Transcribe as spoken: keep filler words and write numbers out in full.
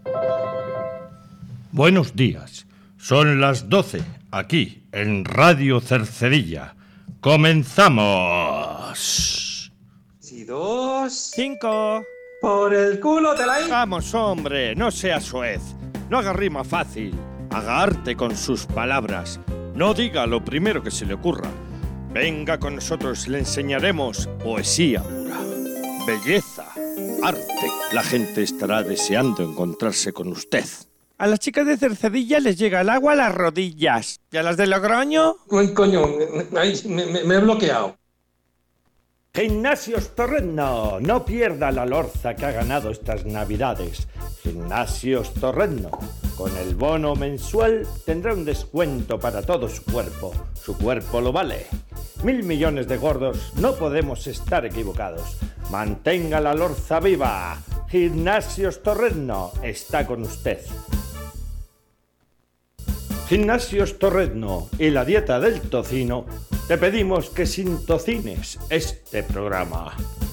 Buenos días. Son las doce, aquí, en Radio Cercedilla. ¡Comenzamos! Si dos... Cinco. ¡Por el culo te la... Vamos, hombre, no seas soez. No haga rima fácil. Haga arte con sus palabras. No diga lo primero que se le ocurra. Venga con nosotros, le enseñaremos poesía pura, belleza, arte. La gente estará deseando encontrarse con usted. A las chicas de Cercedilla les llega el agua a las rodillas. ¿Y a las de Logroño? Uy, coño, ay, me, me, me he bloqueado. Gimnasios Torreno, no pierda la lorza que ha ganado estas navidades. Gimnasios Torreno, con el bono mensual tendrá un descuento para todo su cuerpo. Su cuerpo lo vale. Mil millones de gordos, no podemos estar equivocados. Mantenga la lorza viva. Gimnasios Torreno está con usted. Gimnasios Torreno y la dieta del tocino, te pedimos que sin tocines este programa.